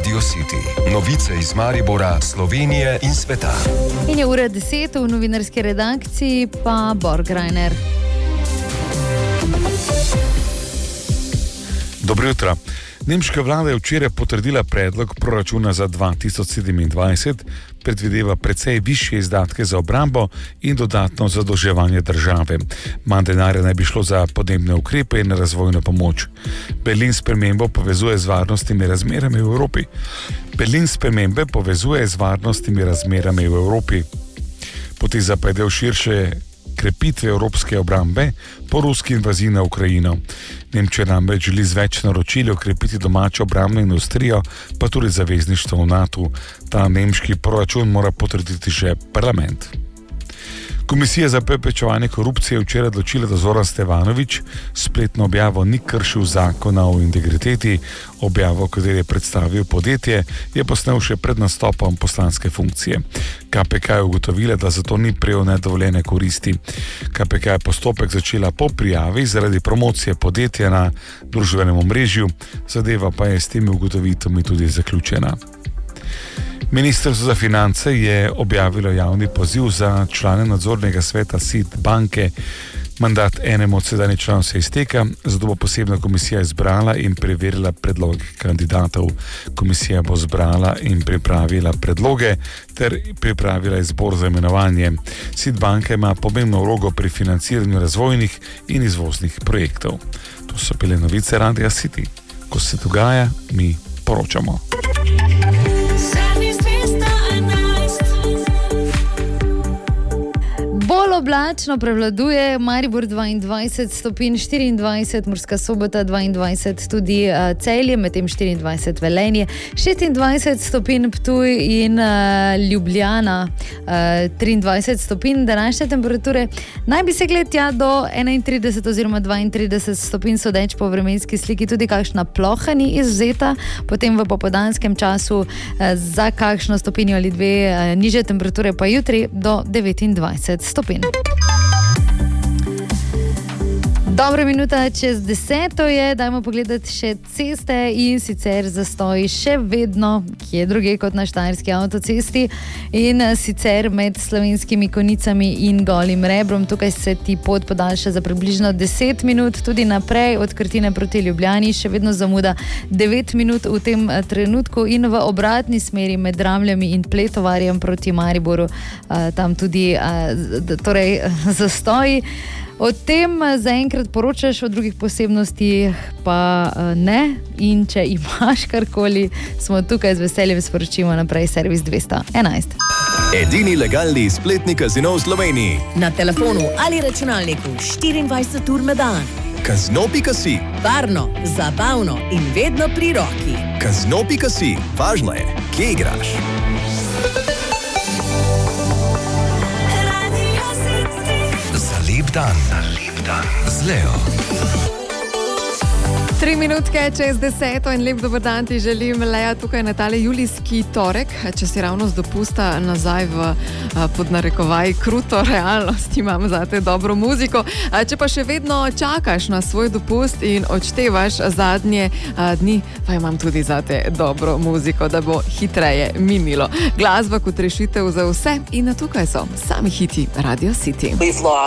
Radio City. Novice iz Maribora, Slovenije in sveta. In je ura 10, v novinarski redakciji pa Borgrajner. Dobro jutro. Nemška vlada je včeraj potrdila predlog proračuna za 2027, predvideva precej višje izdatke za obrambo in dodatno zadolževanje države. Manj denarja naj bi šlo za podnebne ukrepe in razvojno pomoč. Berlin spremembe povezuje z varnostnimi razmerami v Evropi. Poteza pa je del širše krepitve evropske obrambe po ruski invaziji na Ukrajino. Nemčija namreč želi z več naročili okrepiti domačo obrambno industrijo, pa tudi zavezništvo v NATO. Ta nemški proračun mora potrditi še parlament. Komisija za preprečevanje korupcije je včeraj odločila, da Zoran Stevanović spletno objavo ni kršil zakona o integriteti. Objavo, v kateri je predstavil podjetje, je posnel še pred nastopom poslanske funkcije. KPK je ugotovila, da zato ni prejel nedovoljene koristi. KPK je postopek začela po prijavi zaradi promocije podjetja na družbenem omrežju, zadeva pa je s temi ugotovitvami tudi zaključena. Ministrstvo za finance je objavilo javni poziv za člane nadzornega sveta SID banke. Mandat enemu od sedanjih članov se izteka, zato bo posebna komisija izbrala in preverila predloge kandidatov. Komisija bo zbrala in pripravila predloge ter pripravila izbor za imenovanje. SID banka ima pomembno vlogo pri financiranju razvojnih in izvoznih projektov. To so bile novice Radia City. Ko se dogaja, mi poročamo. Bolj oblačno prevladuje, Maribor 22 stopinj, 24, Murska Sobota 22, tudi Celje, medtem 24 Velenje, 26 stopinj Ptuj in Ljubljana 23 stopinj. Današnje temperature naj bi se tja do 31 oziroma 32 stopinj, sodeč po vremenski sliki tudi kakšna ploha ni izvzeta, potem v popoldanskem času za kakšno stopinjo ali dve nižje temperature pa jutri do 29 stopinj. Dobra minuta čez 10 je, dajmo pogledati še ceste in sicer zastoji še vedno, kje druge kot na Štajerski avtocesti in sicer med Slovenskimi Konicami in Golim Rebrom. Tukaj se ti pot podaljša za približno 10 minut, tudi naprej od Krtine proti Ljubljani, še vedno zamuda 9 minut v tem trenutku in v obratni smeri med Dramljami in Pletovarjem proti Mariboru, tam tudi torej zastoji. O tem zaenkrat poročaš, o drugih posebnostih pa ne. In če imaš karkoli, smo tukaj z veseljem sporočimo naprej servis 211. Edini legalni spletni kazino v Sloveniji. Na telefonu ali računalniku 24 ur na dan. Kazino.si. Varno, zabavno in vedno pri roki. Kazino.si. Važno je, kje igraš. Lep dan z Leo. 3 minutke čez 10 in lep dober dan ti želim, Lea, tukaj na tale julijski torek, če si ravno z dopusta nazaj v podnarekovaj kruto realnost, imam zate dobro muziko. Če pa še vedno čakaš na svoj dopust in odštevaš zadnje dni, pa imam tudi zate dobro muziko, da bo hitreje minilo. Glasba kot rešitev za vse in tukaj so sami hiti Radio City.